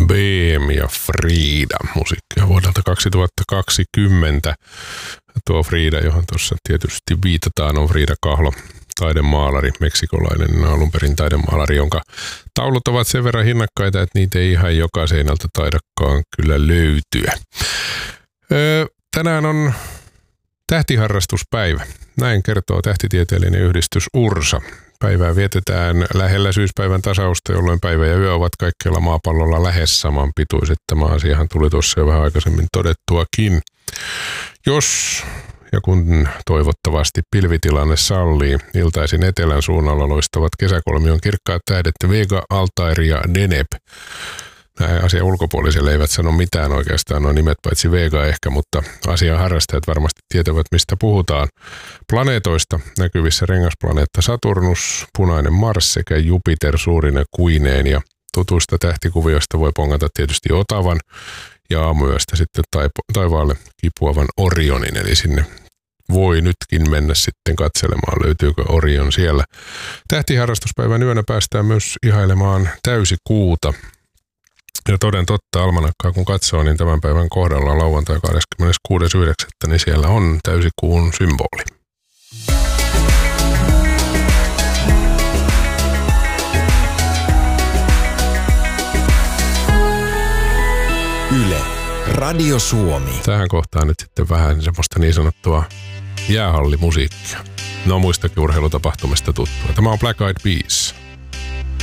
BM ja Frida musiikkia vuodelta 2020. Tuo Frida, johon tuossa tietysti viitataan, on Frida Kahlo, taidemaalari, meksikolainen alun perin taidemaalari, jonka taulut ovat sen verran hinnakkaita, että niitä ei ihan joka seinältä taidakaan kyllä löytyä. Tänään on tähtiharrastuspäivä. Näin kertoo tähtitieteellinen yhdistys URSA. Päivää vietetään lähellä syyspäivän tasausta, jolloin päivä ja yö ovat kaikkialla maapallolla lähes saman pituiset. Tämä asiahan tuli tuossa jo vähän aikaisemmin todettuakin. Jos ja kun toivottavasti pilvitilanne sallii, iltaisin etelän suunnalla loistavat kesäkolmion kirkkaat tähdet Vega, Altair ja Deneb. Nämä asian ulkopuoliselle eivät sano mitään oikeastaan, nuo nimet paitsi Vega ehkä, mutta asian harrastajat varmasti tietävät, mistä puhutaan. Planeetoista näkyvissä rengasplaneetta Saturnus, punainen Mars sekä Jupiter suurine kuineen, ja tutuista tähtikuvioista voi pongata tietysti Otavan ja aamuyöstä sitten taivaalle kipuavan Orionin, eli sinne voi nytkin mennä sitten katselemaan, löytyykö Orion siellä. Tähtiharrastuspäivän yönä päästään myös ihailemaan täysikuuta. Ja toden totta, almanakkaa kun katsoo, niin tämän päivän kohdalla lauantai 26.9. niin siellä on täysikuun symboli. Yle, Radio Suomi. Tähän kohtaan nyt sitten vähän semmoista niin sanottua jäähallimusiikkia. No muistakin urheilutapahtumista tuttua. Tämä on Black Eyed Peas.